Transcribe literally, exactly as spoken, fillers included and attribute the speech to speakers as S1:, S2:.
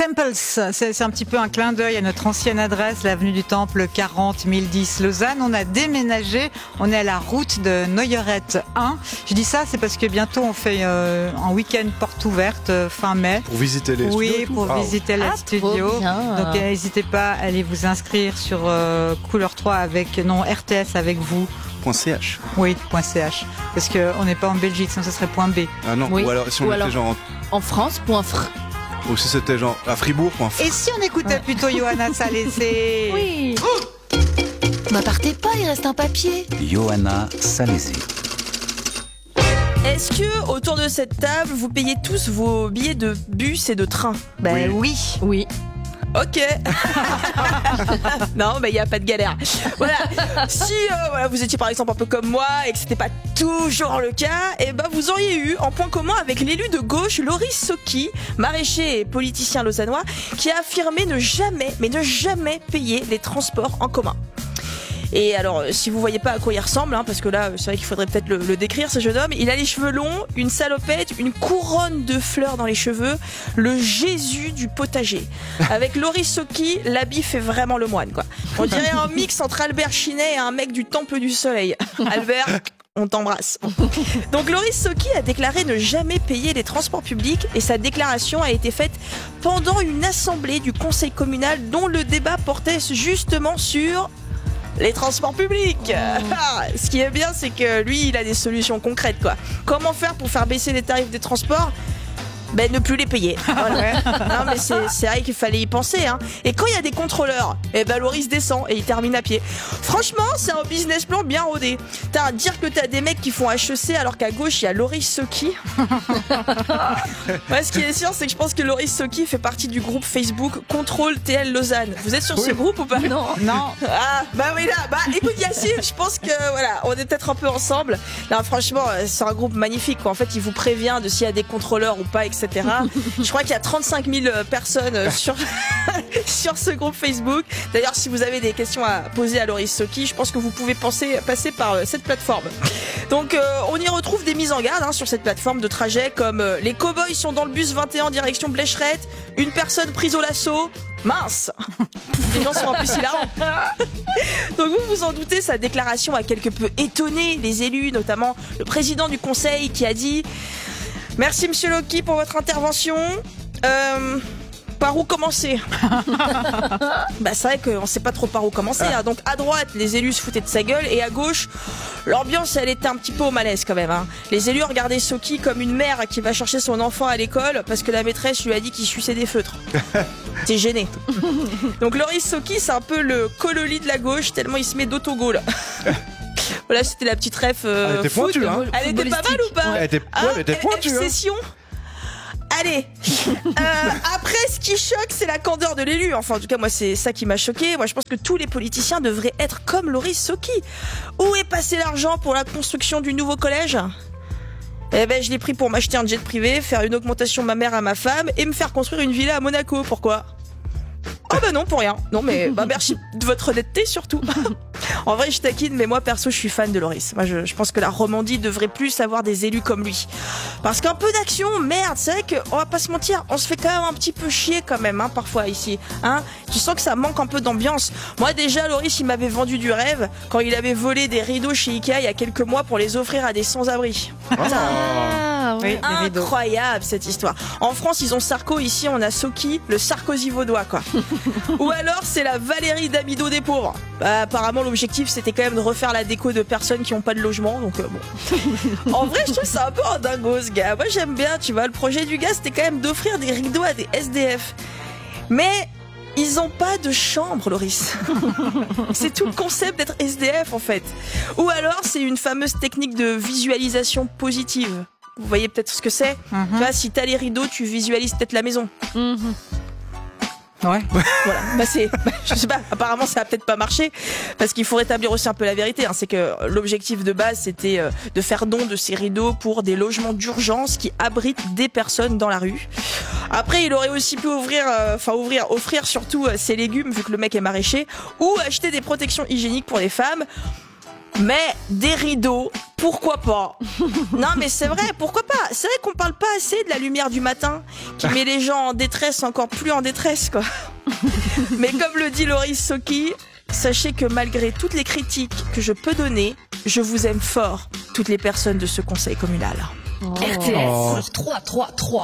S1: Temples, c'est, c'est un petit peu un clin d'œil à notre ancienne adresse, l'avenue du Temple quarante mille dix Lausanne. On a déménagé, on est à la route de Noyerette un. Je dis ça, c'est parce que bientôt on fait euh, un week-end porte ouverte euh, fin mai.
S2: Pour visiter les
S1: oui,
S2: studios.
S1: Oui, pour
S2: ah,
S1: visiter les
S3: ah,
S1: studios. Donc n'hésitez pas à aller vous inscrire sur euh, Couleur trois avec, non, R T S avec vous.
S2: .ch.
S1: Oui, .ch. Parce qu'on n'est pas en Belgique, sinon ce serait .b.
S2: Ah non,
S3: oui.
S2: ou alors si on
S3: ou
S2: était
S3: alors,
S2: genre
S3: en, en France, point fr.
S2: Ou si c'était genre à Fribourg.
S1: Et si on écoutait plutôt Johanna Salesé?
S3: Oui. Bah partez pas, il reste un papier.
S4: Johanna Salesé.
S5: Est-ce que autour de cette table, vous payez tous vos billets de bus et de train?
S1: Ben oui.
S3: Oui.
S5: Ok. Non, mais il n'y a pas de galère. Voilà. Si euh, voilà, vous étiez par exemple un peu comme moi et que c'était pas toujours le cas, et ben vous auriez eu en point commun avec l'élu de gauche Loris Socky, maraîcher et politicien lausannois, qui a affirmé ne jamais, mais ne jamais payer les transports en commun. Et alors, si vous voyez pas à quoi il ressemble, hein, parce que là, c'est vrai qu'il faudrait peut-être le, le décrire, ce jeune homme, il a les cheveux longs, une salopette, une couronne de fleurs dans les cheveux, le Jésus du potager. Avec Loris Socky, l'habit fait vraiment le moine, quoi. On dirait un mix entre Albert Chinet et un mec du Temple du Soleil. Albert, on t'embrasse. Donc Loris Socky a déclaré ne jamais payer les transports publics et sa déclaration a été faite pendant une assemblée du conseil communal dont le débat portait justement sur les transports publics. Mmh. Ce qui est bien, c'est que lui, il a des solutions concrètes, quoi. Comment faire pour faire baisser les tarifs des transports? Ben, ne plus les payer. Voilà. Non, mais c'est, c'est vrai qu'il fallait y penser, hein. Et quand il y a des contrôleurs, eh ben, Loris descend et il termine à pied. Franchement, c'est un business plan bien rodé. T'as à dire que t'as des mecs qui font H E C alors qu'à gauche, il y a Loris Socky. Ouais, ce qui est sûr, c'est que je pense que Loris Socky fait partie du groupe Facebook Contrôle T L Lausanne. Vous êtes sur oui. ce groupe ou pas?
S3: Non.
S1: Non.
S5: Ah, bah oui, là. Bah, écoute, Yacine, je pense que, voilà, on est peut-être un peu ensemble. Là, franchement, c'est un groupe magnifique, quoi. En fait, il vous prévient de s'il y a des contrôleurs ou pas, et cetera. Je crois qu'il y a trente-cinq mille personnes sur, sur ce groupe Facebook. D'ailleurs, si vous avez des questions à poser à Loris Socky, je pense que vous pouvez penser, passer par cette plateforme. Donc, euh, on y retrouve des mises en garde hein, sur cette plateforme de trajet comme euh, les cow-boys sont dans le bus vingt et un direction Blécherette, une personne prise au lasso. Mince. Les gens sont en plus hilarants. Donc vous vous en doutez, sa déclaration a quelque peu étonné les élus, notamment le président du conseil qui a dit: merci Monsieur Locky pour votre intervention. Euh, par où commencer? Bah c'est vrai qu'on sait pas trop par où commencer. Hein. Donc à droite, les élus se foutaient de sa gueule et à gauche, l'ambiance elle était un petit peu au malaise quand même. Hein. Les élus regardaient Socky comme une mère qui va chercher son enfant à l'école parce que la maîtresse lui a dit qu'il suçait des feutres. T'es gêné. Donc Loris Socky, c'est un peu le cololi de la gauche tellement il se met d'autogol. Voilà, c'était la petite ref euh,
S2: elle était
S5: foot.
S2: pointue, hein.
S5: Elle était pas mal ou pas?
S2: Elle était, ouais, elle était pointue.
S5: Hein. Session. Allez, euh, après ce qui choque, c'est la candeur de l'élu. Enfin, en tout cas, moi, c'est ça qui m'a choqué. Moi, je pense que tous les politiciens devraient être comme Loris Socky. Où est passé l'argent pour la construction du nouveau collège? Eh ben, je l'ai pris pour m'acheter un jet privé, faire une augmentation de ma mère à ma femme et me faire construire une villa à Monaco. Pourquoi? Oh bah non, pour rien. Non mais bah merci de votre honnêteté surtout. En vrai, je taquine, mais moi perso, je suis fan de Loris. Moi, je, je pense que la Romandie devrait plus avoir des élus comme lui. Parce qu'un peu d'action, merde, c'est vrai qu'on va pas se mentir, on se fait quand même un petit peu chier quand même, hein, parfois ici. Hein, tu sens que ça manque un peu d'ambiance. Moi déjà, Loris, il m'avait vendu du rêve quand il avait volé des rideaux chez Ikea il y a quelques mois pour les offrir à des sans-abri.
S3: Ah,
S1: oui,
S5: Incroyable cette histoire. En France, ils ont Sarko, ici on a Socky, le Sarkozy vaudois quoi. Ou alors c'est la Valérie Damido des pauvres. Bah, apparemment l'objectif c'était quand même de refaire la déco de personnes qui n'ont pas de logement, donc euh, bon. En vrai je trouve ça un peu un dingo ce gars. Moi j'aime bien, tu vois, le projet du gars c'était quand même d'offrir des rideaux à des S D F. Mais ils ont pas de chambre, Loris. C'est tout le concept d'être S D F en fait. Ou alors c'est une fameuse technique de visualisation positive. Vous voyez peut-être ce que c'est. Mm-hmm. Tu vois, si t'as les rideaux, tu visualises peut-être la maison.
S3: Mm-hmm.
S1: Ouais.
S5: Voilà. Bah c'est, bah, je sais pas. Apparemment, ça a peut-être pas marché parce qu'il faut rétablir aussi un peu la vérité. Hein. C'est que l'objectif de base, c'était euh, de faire don de ces rideaux pour des logements d'urgence qui abritent des personnes dans la rue. Après, il aurait aussi pu ouvrir, enfin euh, ouvrir, offrir surtout euh, ses légumes vu que le mec est maraîcher, ou acheter des protections hygiéniques pour les femmes. Mais des rideaux Pourquoi pas? Non mais c'est vrai, pourquoi pas? C'est vrai qu'on parle pas assez de la lumière du matin qui met les gens en détresse, encore plus en détresse quoi. Mais comme le dit Loris Socky, sachez que malgré toutes les critiques que je peux donner, je vous aime fort, toutes les personnes de ce conseil communal.
S3: R T S trois trois trois.